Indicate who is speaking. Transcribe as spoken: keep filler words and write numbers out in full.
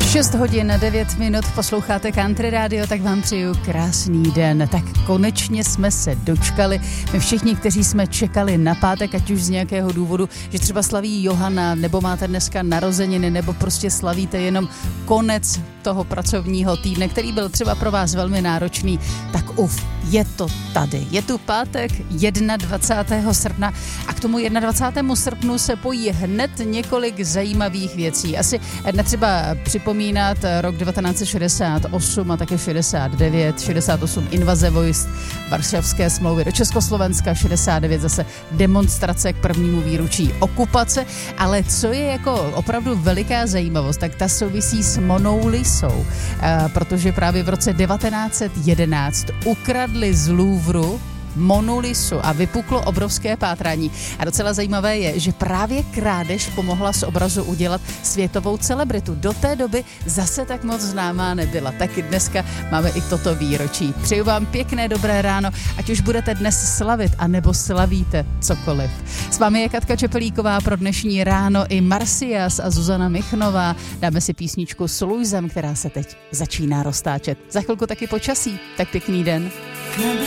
Speaker 1: šest hodin devět minut, posloucháte Country Radio, tak vám přeju krásný den. Tak konečně jsme se dočkali. My všichni, kteří jsme čekali na pátek, ať už z nějakého důvodu, že třeba slaví Johana, nebo máte dneska narozeniny, nebo prostě slavíte jenom konec toho pracovního týdne, který byl třeba pro vás velmi náročný, tak uf, je to tady. Je tu pátek dvacátého prvního srpna a k tomu dvacátého prvního srpnu se pojí hned několik zajímavých věcí. Asi netřeba připomínat rok devatenáct set šedesát osm a také šedesát devět, šedesát osm invaze vojsk, Varšavské smlouvy do Československa, šedesát devět zase demonstrace k prvnímu výročí okupace, ale co je jako opravdu veliká zajímavost, tak ta souvisí s Monou Lisou, protože právě v roce devatenáct set jedenáct ukradli z Louvru Monu Lisu a vypuklo obrovské pátrání. A docela zajímavé je, že právě krádež pomohla z obrazu udělat světovou celebritu. Do té doby zase tak moc známá nebyla. Taky dneska máme i toto výročí. Přeju vám pěkné dobré ráno, ať už budete dnes slavit, anebo slavíte cokoliv. S vámi je Katka Čepelíková pro dnešní ráno i Marcias a Zuzana Michnová. Dáme si písničku s Luisem, která se teď začíná roztáčet. Za chvilku taky počasí. Tak pěkný den.